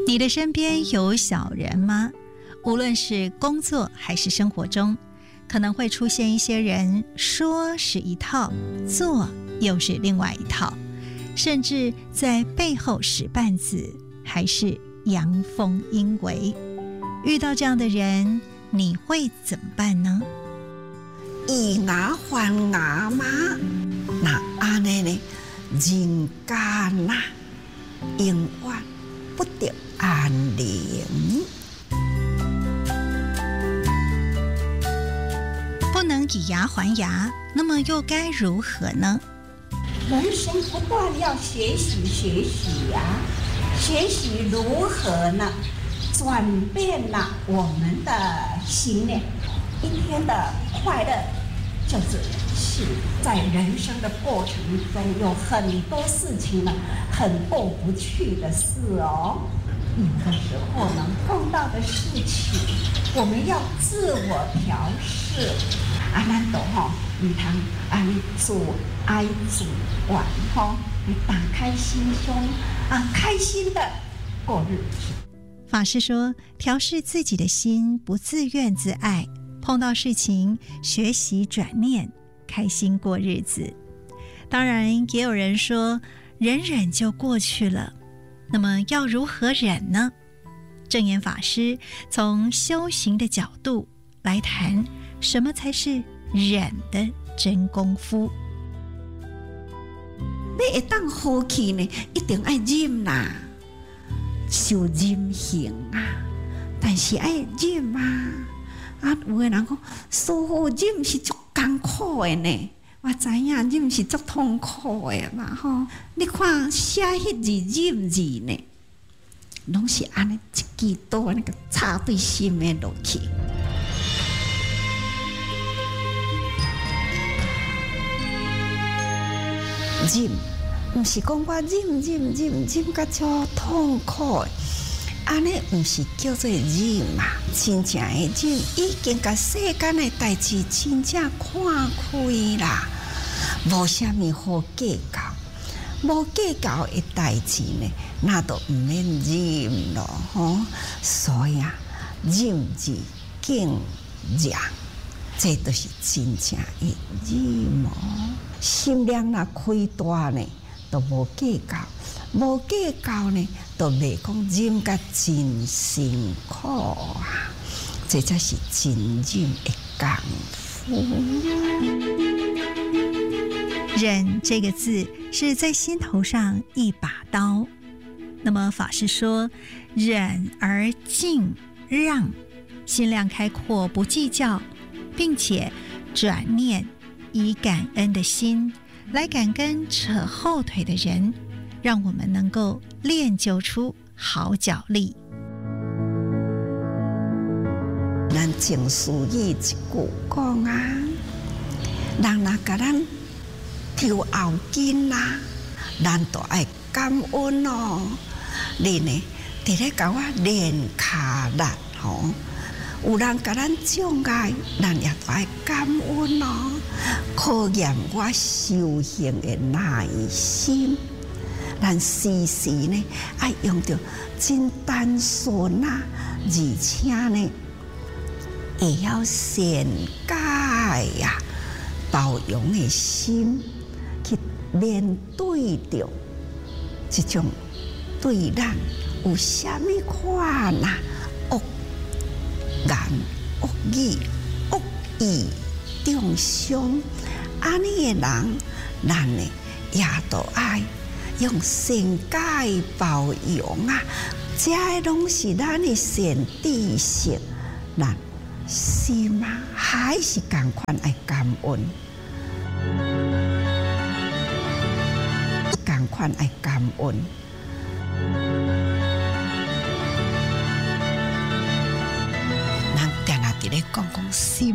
你的身边有小人吗？无论是工作还是生活中，可能会出现一些人说是一套，做又是另外一套，甚至在背后使绊子，还是阳奉阴违。遇到这样的人，你会怎么办呢？ 以牙还牙嘛，那安尼呢，人间呐，永远不得安宁。 不能以牙还牙，那么又该如何呢？ 人生不断要学习呀，学习如何呢？转变了我们的信念，一天的快乐就是在人生的过程中有很多事情呢，很过不去的事哦。有的时候呢，碰到的事情，我们要自我调试。咱都唔通自哀自怨你打开心胸开心的过日子。 法师说，调试自己的心，不自怨自艾，碰到事情学习转念，开心过日子。当然也有人说忍忍就过去了，那么要如何忍呢？正言法师从修行的角度来谈什么才是忍的真功夫。 你会当好气呢，一定要忍啦，受忍行啊，但是要忍有的人讲说好忍是足艰苦的呢，我知影忍是足痛苦的嘛你看写迄字忍字呢，拢是安尼一支刀那个插对心的落去。忍，不是讲我忍到超痛苦的，安尼不是叫做忍嘛？真正的忍，已经把世间的代志真正看开啦，无啥物好计较，无计较的代志呢，那都唔免忍咯所以忍字敬让，这都是真正的忍心量若开大呢，都无计较；无计较呢，都袂讲忍甲真辛苦这才是真忍的功夫。 忍这个字是在心头上一把刀。那么法师说，忍而敬让，心量开阔，不计较，并且转念以感恩的心来感跟扯后腿的人，让我们能够练就出好脚力。 咱正思义一句讲人若甲咱抽后筋咱都爱感恩你呢，伫咧甲我练骹力有人甲咱障碍，咱也都爱感恩考验我修行的耐心。咱时时呢，爱用着真单纯而且呢，会晓善解包容的心去面对着这种对咱有啥物款恶言、恶语、恶意、中伤，安尼的人，咱呢也都爱用善解包容这拢是咱的善知识，咱心还是同款爱感恩，同款爱感恩。咱定定伫咧讲心